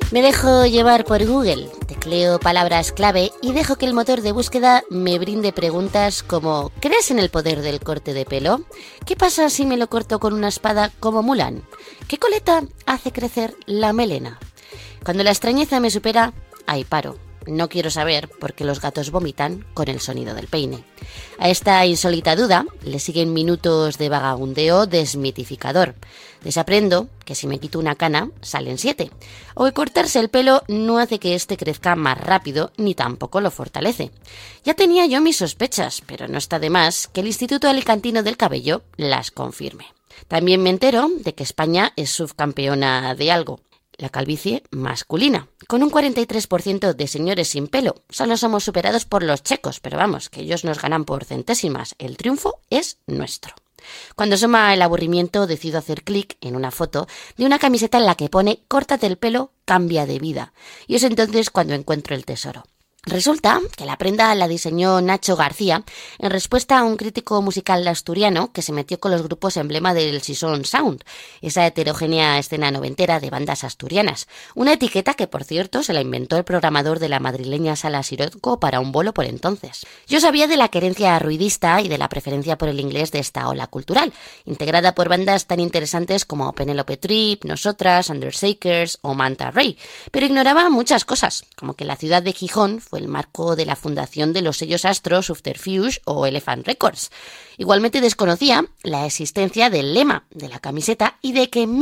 Me dejo llevar por Google, tecleo palabras clave y dejo que el motor de búsqueda me brinde preguntas como ¿crees en el poder del corte de pelo? ¿Qué pasa si me lo corto con una espada como Mulan? ¿Qué coleta hace crecer la melena? Cuando la extrañeza me supera, ahí paro. No quiero saber por qué los gatos vomitan con el sonido del peine. A esta insólita duda le siguen minutos de vagabundeo desmitificador. Desaprendo que si me quito una cana, salen 7. O que cortarse el pelo no hace que éste crezca más rápido ni tampoco lo fortalece. Ya tenía yo mis sospechas, pero no está de más que el Instituto Alicantino del Cabello las confirme. También me entero de que España es subcampeona de algo. La calvicie masculina, con un 43% de señores sin pelo. Solo somos superados por los checos, pero vamos, que ellos nos ganan por centésimas. El triunfo es nuestro. Cuando asoma el aburrimiento, decido hacer clic en una foto de una camiseta en la que pone «Córtate el pelo, cambia de vida». Y es entonces cuando encuentro el tesoro. Resulta que la prenda la diseñó Nacho García en respuesta a un crítico musical asturiano que se metió con los grupos emblema del Sison Sound, esa heterogénea escena noventera de bandas asturianas. Una etiqueta que, por cierto, se la inventó el programador de la madrileña Sala Sirotco para un bolo por entonces. Yo sabía de la querencia ruidista y de la preferencia por el inglés de esta ola cultural, integrada por bandas tan interesantes como Penelope Trip, Nosotras, Undershakers o Manta Ray, pero ignoraba muchas cosas, como que la ciudad de Gijón fue el marco de la fundación de los sellos Astro, Subterfuge o Elephant Records. Igualmente desconocía la existencia del lema de la camiseta y de que en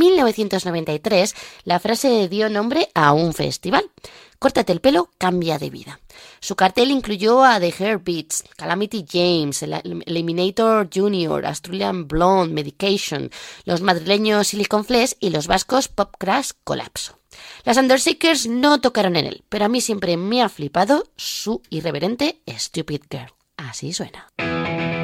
1993 la frase dio nombre a un festival. Córtate el pelo, cambia de vida. Su cartel incluyó a The Heartbeats, Calamity James, Eliminator Jr., Australian Blonde, Medication, los madrileños Silicon Flesh y los vascos Pop Crash Colapso. Las Undershakers no tocaron en él, pero a mí siempre me ha flipado su irreverente Stupid Girl. Así suena.